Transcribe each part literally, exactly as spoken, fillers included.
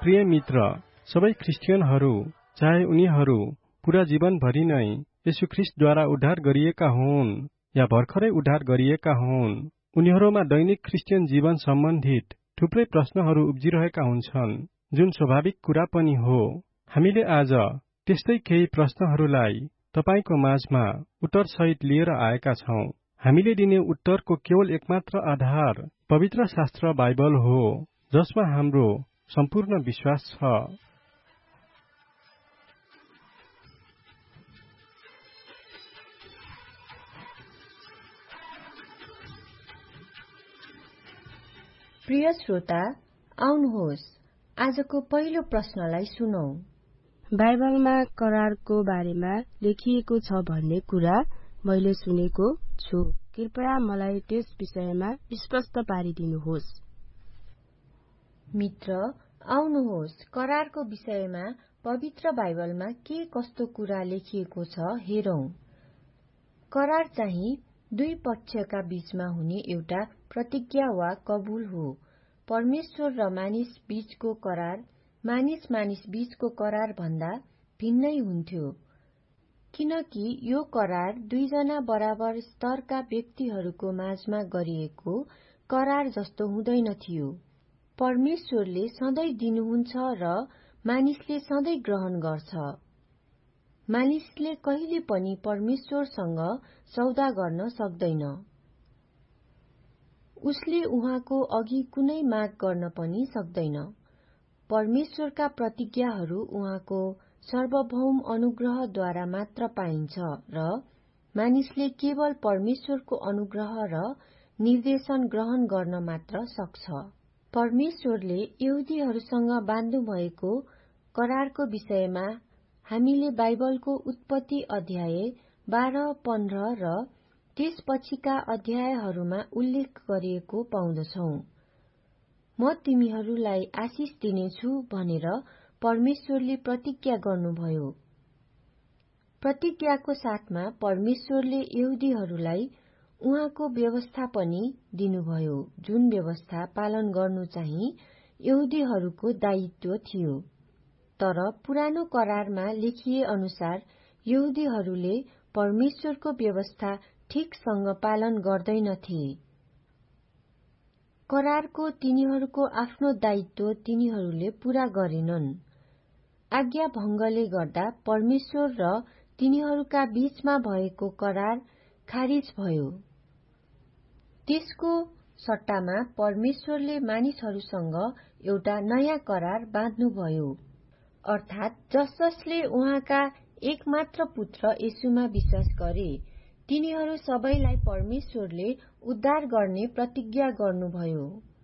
प्रिय मित्र, सबै क्रिस्चियनहरू, चाहे उनीहरू पूरा जीवनभरि नै येशू ख्रीष्टद्वारा उद्धार गरिएका हुन् या भर्खरै उद्धार गरिएका हुन्, उनीहरूमा दैनिक क्रिस्चियन जीवन सम्बन्धित थुप्रै प्रश्नहरू उब्जिरहेका हुन्छन्, जुन स्वाभाविक कुरा पनि हो। हामीले आज त्यस्तै केही प्रश्नहरूलाई तपाईको माझमा उत्तरसहित लिएर आएका छौं। हामीले दिने उत्तरको केवल एकमात्र आधार पवित्र शास्त्र बाइबल हो, जसमा हाम्रो सम्पूर्ण विश्वास छ। प्रिय श्रोता, आउनुहोस् आजको पहिलो प्रश्नलाई सुनौ। बाइबलमा करारको बारेमा लेखिएको छ भन्ने कुरा मैले सुनेको छु। कृपया मलाई त्यस विषयमा स्पष्ट पारिदिनुहोस्। मित्र, आउनुहोस् करारको विषयमा पवित्र बाइबलमा के कस्तो कुरा लेखिएको छ हेरौं। करार चाहिँ दुई पक्षका बीचमा हुने एउटा प्रतिज्ञा वा कबुल हो। परमेश्वर र मानिस बीचको करार मानिस मानिस बीचको करार भन्दा भिन्नै हुन्थ्यो, किनकि यो करार दुईजना बराबर स्तरका व्यक्तिहरूको माझमा गरिएको करार जस्तो हुँदैन थियो। परमेश्वरले सधैँ दिनुहुन्छ र मानिसले सधैँ ग्रहण गर्छ। मानिसले कहिले पनि परमेश्वरसँग सौदा गर्न सक्दैन। उसले उहाँको अघि कुनै माग गर्न पनि सक्दैन। परमेश्वरका प्रतिज्ञाहरू उहाँको सार्वभौम अनुग्रहद्वारा मात्र पाइन्छ र मानिसले केवल परमेश्वरको अनुग्रह र निर्देशन ग्रहण गर्न मात्र सक्छ। परमेश्वरले यहुदीहरूसँग बाँध्नु भएको करारको विषयमा हामीले बाइबलको उत्पत्ति अध्याय बाह्र पन्ध्र र त्यसपछिका अध्यायहरूमा उल्लेख गरिएको पाउँदछौं। म तिमीहरूलाई आशिष दिनेछु भनेर परमेश्वरले प्रतिज्ञा गर्नुभयो। प्रतिज्ञाको साथमा परमेश्वरले यहुदीहरूलाई उहाँको व्यवस्था पनि दिनुभयो, जुन व्यवस्था पालन गर्नु चाहिँ यहुदीहरूको दायित्व थियो। तर पुरानो करारमा लेखिए अनुसार यहुदीहरूले परमेश्वरको व्यवस्था ठीकसँग पालन गर्दैनथे। करारको तिनीहरूको आफ्नो दायित्व तिनीहरूले पूरा गरेनन्। आज्ञा भंगले गर्दा परमेश्वर र तिनीहरूका बीचमा भएको करार खारिज भयो। त्यसको सट्टामा परमेश्वरले मानिसहरूसँग एउटा नयाँ करार बाँध्नुभयो, अर्थात् जस जसले उहाँका एकमात्र पुत्र येशूमा विश्वास गरे तिनीहरू सबैलाई परमेश्वरले उद्धार गर्ने प्रतिज्ञा गर्नुभयो।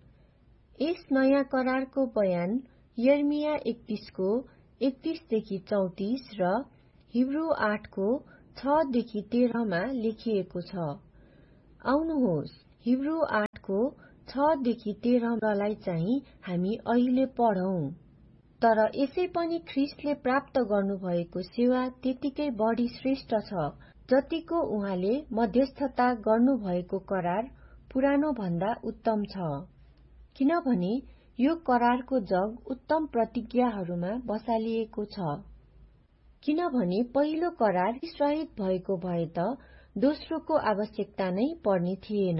यस नयाँ करारको बयान यर्मिया एकतीसको एकतीसदेखि चौतिस र हिब्रू आठको छदेखि तेह्रमा लेखिएको छ। आउनुहोस् हिब्रू आठको छदेखि तेह्रलाई चाहिँ हामी अहिले पढौं। तर यसै पनि ख्रीष्टले प्राप्त गर्नुभएको सेवा त्यतिकै बढी श्रेष्ठ छ, जतिको उहाँले मध्यस्थता गर्नुभएको करार पुरानो भन्दा उत्तम छ। किनभने यो करारको जग उत्तम प्रतिज्ञाहरूमा बसालिएको छ। किनभने पहिलो करार सहित भएको भए त दोस्रोको आवश्यकता नै पर्ने थिएन।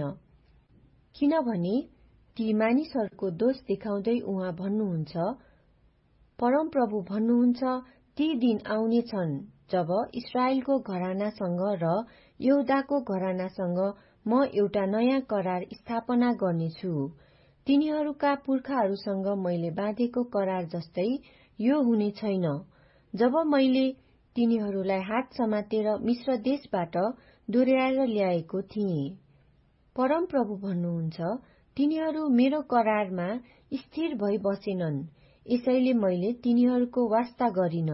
किनभने ती मानिसहरूको दोष देखाउँदै उहाँ भन्नुहुन्छ, परमप्रभु भन्नुहुन्छ, ती दिन आउने छन् जब इस्राएलको घरानासँग र यहुदाको घरानासँग म एउटा नयाँ करार स्थापना गर्नेछु। तिनीहरूका पुर्खाहरूसँग मैले बाँधेको करार जस्तै यो हुने छैन, जब मैले तिनीहरूलाई हात समातेर मिश्र देशबाट डोर्याएर ल्याएको थिएँ। परमप्रभु भन्नुहुन्छ, तिनीहरू मेरो करारमा स्थिर भई बसेनन्, यसैले मैले तिनीहरूको वास्ता गरिन।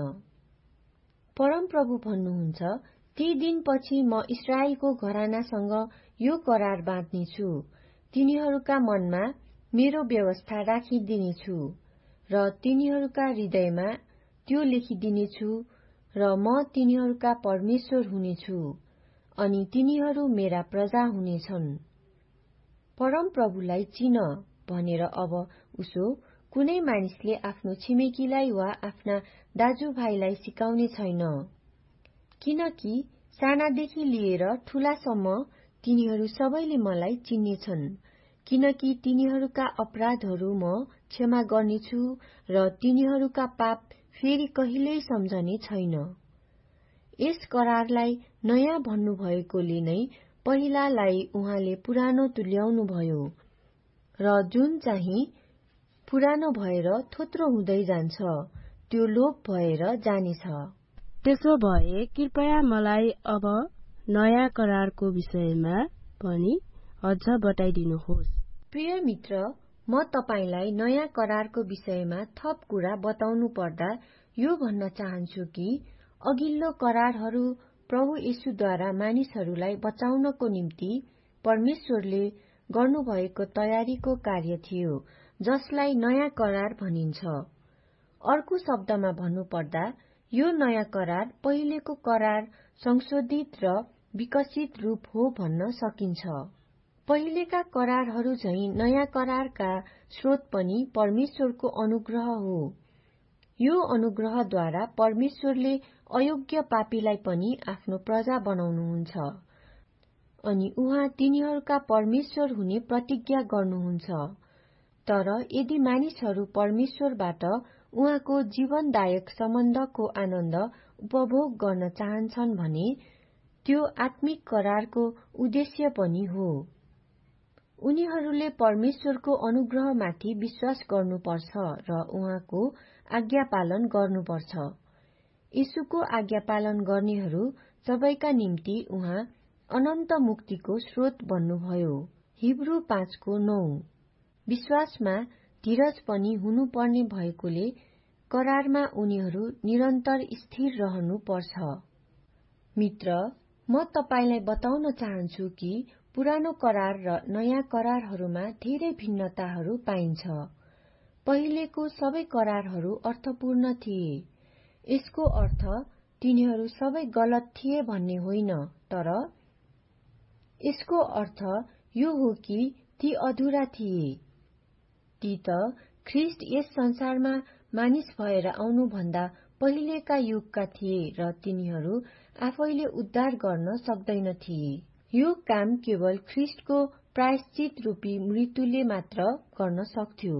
परमप्रभु भन्नुहुन्छ, ती दिनपछि म इस्राएलको घरानासँग यो करार बाँध्नेछु, तिनीहरूका मनमा मेरो व्यवस्था राखिदिनेछु र तिनीहरूका हृदयमा त्यो लेखिदिनेछु र म तिनीहरूका परमेश्वर हुनेछु अनि तिनीहरू मेरा प्रजा हुनेछन्। परमप्रभुलाई चिन भनेर अब उसो कुनै मानिसले आफ्नो छिमेकीलाई वा आफ्ना दाजुभाइलाई सिकाउने छैन, किनकि सानादेखि लिएर ठूलासम्म तिनीहरू सबैले मलाई चिन्नेछन्, किनकि तिनीहरूका अपराधहरू म क्षमा गर्नेछु र तिनीहरूका पाप फेरि कहिल्यै सम्झने छैन। यस करारलाई नयाँ भन्नुभएकोले नै पहिलालाई उहाँले पुरानो तुल्याउनुभयो र जुन चाहिँ पुरानो भएर थोत्रो हुँदै जान्छ त्यो लोप भएर जानेछ। त्यसो भए कृपया मलाई अब नयाँ करारको विषयमा पनि अझ बताइदिनुहोस्। प्रिय मित्र, म तपाईलाई नयाँ करारको विषयमा थप कुरा बताउनु पर्दा यो भन्न चाहन्छु कि अघिल्लो करारहरू प्रभु येशूद्वारा मानिसहरूलाई बचाउनको निम्ति परमेश्वरले गर्नुभएको तयारीको कार्य थियो, जसलाई नयाँ करार भनिन्छ। अर्को शब्दमा भन्नुपर्दा यो नयाँ करार पहिलेको करार संशोधित र विकसित रूप हो भन्न सकिन्छ। पहिलेका करारहरू झैं नयाँ करारका स्रोत पनि परमेश्वरको अनुग्रह हो। यो अनुग्रहद्वारा परमेश्वरले अयोग्य पापीलाई पनि आफ्नो प्रजा बनाउनुहुन्छ अनि उहाँ तिनीहरूका परमेश्वर हुने प्रतिज्ञा गर्नुहुन्छ। तर यदि मानिसहरू परमेश्वरबाट उहाँको जीवनदायक सम्बन्धको आनन्द उपभोग गर्न चाहन्छन् भने त्यो आत्मिक करारको उद्देश्य पनि हो। उनीहरूले परमेश्वरको अनुग्रहमाथि विश्वास गर्नुपर्छ र उहाँको आज्ञा पालन गर्नुपर्छ। येशूको आज्ञा पालन गर्नेहरू सबैका निम्ति उहाँ अनन्त मुक्तिको स्रोत बन्नुभयो। हिब्रू पाँचको नौ। विश्वासमा धीरज पनि हुनुपर्ने भएकोले करारमा उनीहरू निरन्तर स्थिर रहनु पर्छ। मित्र, म तपाईलाई बताउन चाहन्छु कि पुरानो करार र नयाँ करारहरूमा धेरै भिन्नताहरू पाइन्छ। पहिलेको सबै करारहरू अर्थपूर्ण थिए। यसको अर्थ तिनीहरू सबै गलत थिए भन्ने होइन, तर यसको अर्थ यो हो कि ती अधुरा थिए। ती त ख्रीष्ट यस संसारमा मानिस भएर आउनुभन्दा पहिलेका युगका थिए र तिनीहरू आफैले उद्धार गर्न सक्दैन थिए। यो काम केवल ख्रीष्टको प्रायश्चित रूपी मृत्युले मात्र गर्न सक्थ्यो।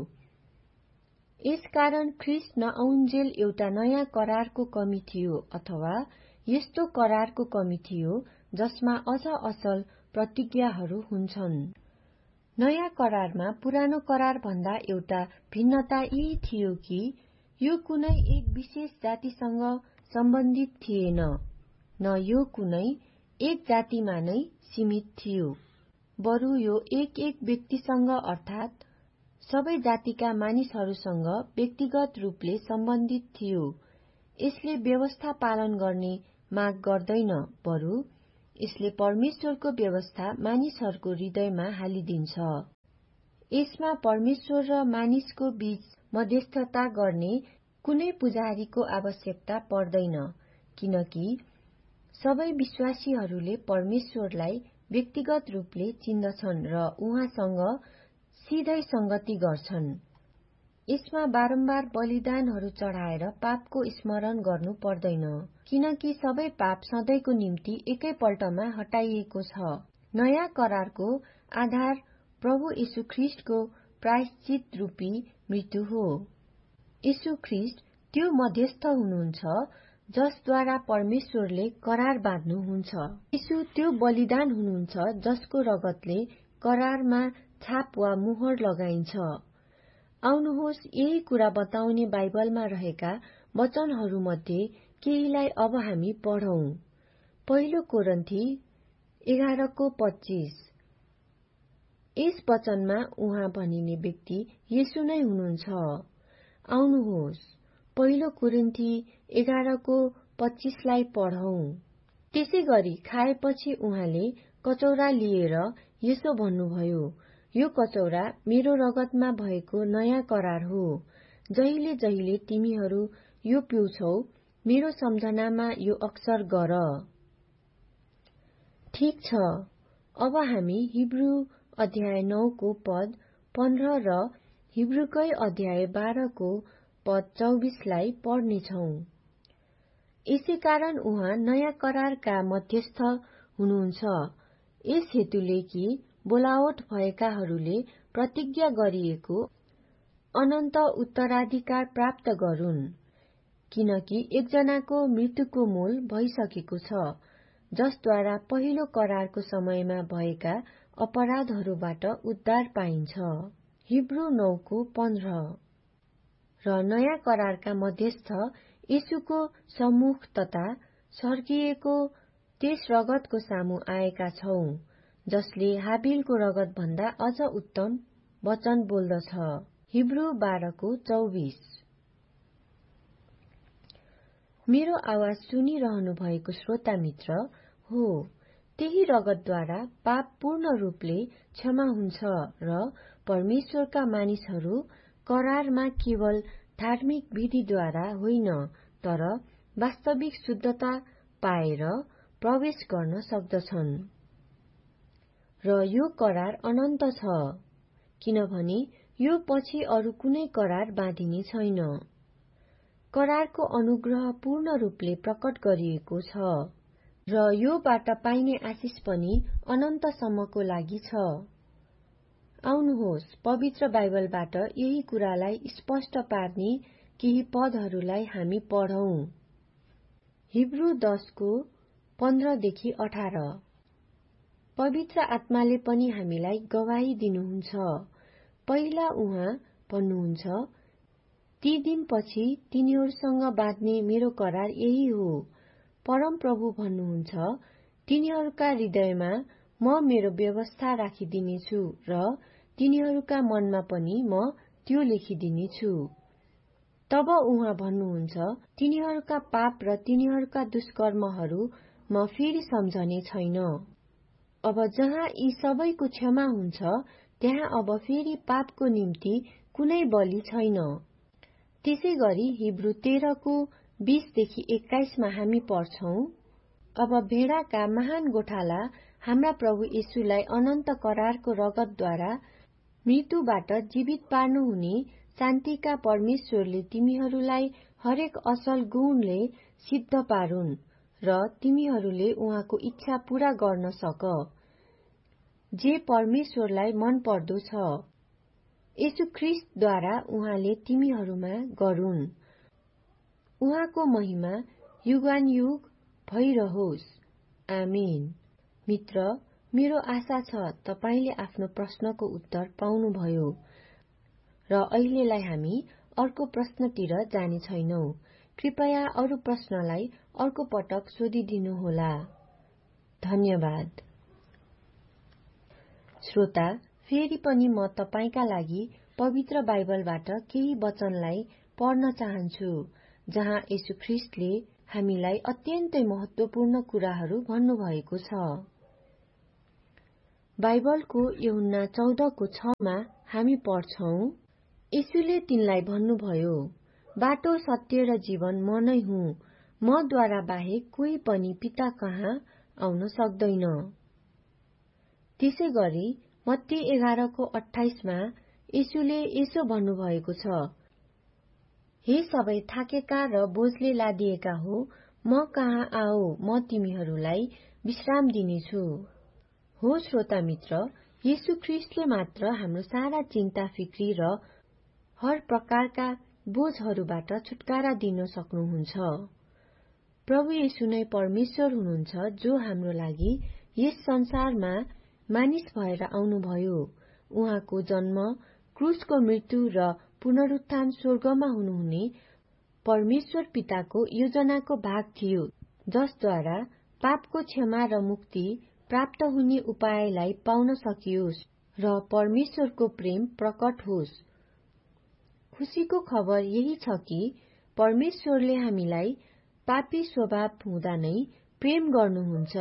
यसकारण ख्रीष्ट नआउन्जेल एउटा नयाँ करारको कमी थियो अथवा यस्तो करारको कमी थियो जसमा अझ असल प्रतिज्ञाहरू हुन्छन्। नयाँ करारमा पुरानो करार भन्दा एउटा भिन्नता यही थियो कि यो कुनै एक विशेष जातिसँग सम्बन्धित थिएन, न यो कुनै एक जातिमा नै सीमित थियो, बरु यो एक एक व्यक्तिसँग अर्थात् सबै जातिका मानिसहरूसँग व्यक्तिगत रूपले सम्बन्धित थियो। यसले व्यवस्था पालन गर्ने माग गर्दैन, बरु यसले परमेश्वरको व्यवस्था मानिसहरूको हृदयमा हालिदिन्छ। यसमा परमेश्वर र मानिसको बीच मध्यस्थता गर्ने कुनै पुजारीको आवश्यकता पर्दैन, किनकि सबै विश्वासीहरूले परमेश्वरलाई व्यक्तिगत रूपले चिन्दछन् र उहाँसँग सिधै संगति गर्छन्। यसमा बारम्बार बलिदानहरू चढाएर पापको स्मरण गर्नु पर्दैन, किनकि सबै पाप सधैँको निम्ति एकैपल्टमा हटाइएको छ। नयाँ करारको आधार प्रभु येशू ख्रीष्टको प्रायश्चित रूपी मृत्यु हो। येशू ख्रीष्ट त्यो मध्यस्थ हुनुहुन्छ जसद्वारा परमेश्वरले करार बाँध्नुहुन्छ। येशू त्यो बलिदान हुनुहुन्छ जसको रगतले करारमा छाप वा मुहर लगाइन्छ। आउनुहोस् यही कुरा बताउने बाइबलमा रहेका वचनहरूमध्ये केहीलाई अब हामी पढौं। पहिलो कोरिन्थी एघारको पच्चीस। यस वचनमा उहाँ भनिने व्यक्ति येशू नै हुनुहुन्छ। आउनुहोस् पहिलो कोरिन्थी एघारको पच्चीसलाई पढौं। त्यसै गरी खाएपछि उहाँले कचौरा लिएर यसो भन्नुभयो, यो कचौरा मेरो रगतमा भएको नयाँ करार हो। जहिले जहिले तिमीहरू यो पिउँछौ, मेरो सम्झनामा यो अक्सर गर। ठिक छ, अब हामी हिब्रू अध्याय नौको पद पन्ध्र र हिब्रूकै अध्याय बाह्रको पद चौबिसलाई पढ्नेछौं। यसै कारण उहाँ नयाँ करारका मध्यस्थ हुनुहुन्छ, यस हेतुले कि बोलावट भएकाहरूले प्रतिज्ञा गरिएको अनन्त उत्तराधिकार प्राप्त गरून्, किनकि एकजनाको मृत्युको मोल भइसकेको छ, जसद्वारा पहिलो करारको समयमा भएका अपराधहरूबाट उद्धार पाइन्छ। हिब्रू नौको पन्ध्र। र नयाँ करारका मध्यस्थ येशूको सम्मुख तथा सर्किएको त्यस रगतको सामु आएका छौं, जसले हाबिलको रगत भन्दा अझ उत्तम वचन बोल्दछ। हिब्रू बाह्रको चौबिस। मेरो आवाज सुनिरहनु भएको श्रोता मित्र हो, त्यही रगतद्वारा पाप पूर्ण रूपले क्षमा हुन्छ र परमेश्वरका मानिसहरू करारमा केवल धार्मिक विधिद्वारा होइन, तर वास्तविक शुद्धता पाएर प्रवेश गर्न सक्दछन्। र यो करार अनन्त छ, किनभने यो पछि अरू कुनै करार बाँधिने छैन। करारको अनुग्रह पूर्ण रूपले प्रकट गरिएको छ, र योबाट पाइने आशिष पनि अनन्तसम्मको लागि छ। आउनुहोस्, पवित्र बाइबलबाट यही कुरालाई स्पष्ट पार्ने केही पदहरूलाई हामी पढौं। हिब्रू दशको पन्ध्रदेखि अठार। पवित्र आत्माले पनि हामीलाई गवाही दिनुहुन्छ। पहिला उहाँ भन्नुहुन्छ, ती दिनपछि तिनीहरूसँग बाँध्ने मेरो करार यही हो। परम प्रभु भन्नुहुन्छ, तिनीहरूका हृदयमा म मेरो व्यवस्था राखिदिनेछु र तिनीहरूका मनमा पनि म त्यो लेखिदिनेछु। तब उहाँ भन्नुहुन्छ, तिनीहरूका पाप र तिनीहरूका दुष्कर्महरू म फेरि सम्झने छैन। अब जहाँ यी सबैको क्षमा हुन्छ, त्यहाँ अब फेरि पापको निम्ति कुनै बलि छैन। त्यसै गरी हिब्रू तेह्रको बीसदेखि एक्काइसमा हामी पढ्छौं, अब भेडाका महान गोठाला हाम्रा प्रभु येशूलाई अनन्त करारको रगतद्वारा मृत्युबाट जीवित पार्नुहुने शान्तिका परमेश्वरले तिमीहरूलाई हरेक असल गुणले सिद्ध पारुन् र तिमीहरूले उहाँको इच्छा पूरा गर्न सक, जे परमेश्वरलाई मन पर्दो छ। येशू ख्रीष्टद्वारा उहाँले तिमीहरूमा गरून्। उहाँको महिमा युगानुयुग भइरहोस्। आमेन। मित्र, मेरो आशा छ तपाईले आफ्नो प्रश्नको उत्तर पाउनुभयो र अहिलेलाई हामी अर्को प्रश्नतिर जाने छैनौं। कृपया अरू प्रश्नलाई अर्को पटक सोधिदिनुहोला। धन्यवाद। श्रोता, फेरि पनि म तपाईका लागि पवित्र बाइबलबाट केही वचनलाई पढ्न चाहन्छु, जहाँ येशू ख्रीष्टले हामीलाई अत्यन्तै महत्वपूर्ण कुराहरू भन्नुभएको छ। बाइबलको यूहन्ना चौधको छमा हामी पढ्छौं, येशूले तिनलाई भन्नुभयो, बाटो, सत्य र जीवन म नै हुँ। मद्वारा बाहेक कोही पनि पिता कहाँ आउन सक्दैन। त्यसै गरी मत्ती एघारको अठाइसमा येशूले यसो भन्नुभएको छ, हे सबै थाकेका र बोझले लादिएका हो, म कहाँ आओ, म तिमीहरूलाई विश्राम दिनेछु। हो श्रोता मित्र, येशू ख्रीष्टले मात्र हाम्रो सारा चिन्ता फिक्री र हर प्रकारका बोझहरूबाट छुटकारा दिन सक्नुहुन्छ। प्रभु येशू नै परमेश्वर हुनुहुन्छ, जो हाम्रो लागि यस संसारमा मानिस भएर आउनुभयो। उहाँको जन्म, क्रूसको मृत्यु र पुनरुत्थान स्वर्गमा हुनुहुने परमेश्वर पिताको योजनाको भाग थियो, जसद्वारा पापको क्षमा र मुक्ति प्राप्त हुने उपायलाई पाउन सकियोस् र परमेश्वरको प्रेम प्रकट होस्। खुशीको खबर यही छ कि परमेश्वरले हामीलाई पापी स्वभाव हुँदा नै प्रेम गर्नुहुन्छ।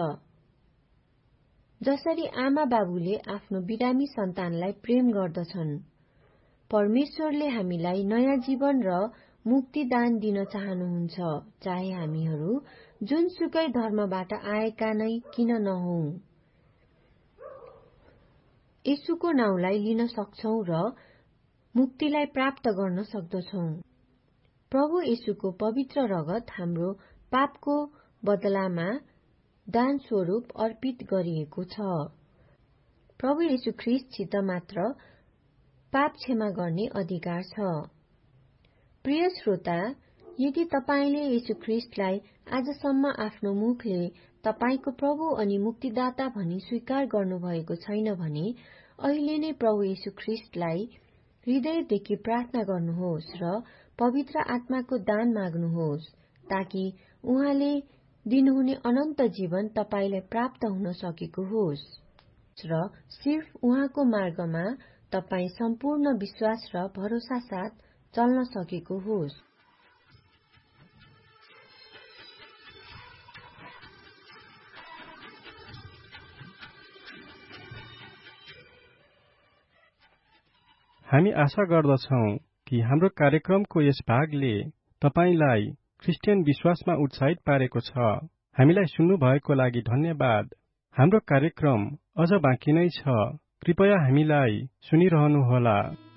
जसरी आमा बाबुले आफ्नो बिरामी सन्तानलाई प्रेम गर्दछन्, परमेश्वरले हामीलाई नयाँ जीवन र मुक्तिदान दिन चाहनुहुन्छ, चाहे हामीहरू जुनसुकै धर्मबाट आएका नै किन नहौं। येशूको नाउँलाई लिन सक्छौं र मुक्तिलाई प्राप्त गर्न सक्दछौं। प्रभु येशूको पवित्र रगत हाम्रो पापको बदलामा दान स्वरूप अर्पित गरिएको छ। प्रभु येशू ख्रीष्टसित मात्र पाप क्षमा गर्ने अधिकार छ। प्रिय श्रोता, यदि तपाईले येशू ख्रीष्टलाई आजसम्म आफ्नो मुखले तपाईको प्रभु अनि मुक्तिदाता भनी स्वीकार गर्नुभएको छैन भने अहिले नै प्रभु येशू ख्रीष्टलाई हृदयदेखि प्रार्थना गर्नुहोस् र पवित्र आत्माको दान माग्नुहोस्, ताकि उहाँले दिनुहुने अनन्त जीवन तपाईलाई प्राप्त हुन सकेको होस् र सिर्फ उहाँको मार्गमा तपाई सम्पूर्ण विश्वास र भरोसा साथ चल्न सकेको होस्। हामी आशा गर्दछौं कि हाम्रो कार्यक्रमको यस भागले तपाईलाई क्रिस्चियन विश्वासमा उत्साहित पारेको छ। हामीलाई सुन्नु भएको लागि धन्यवाद। हाम्रो कार्यक्रम अझ बाँकी नै छ। कृपया हामीलाई सुनिरहनुहोला।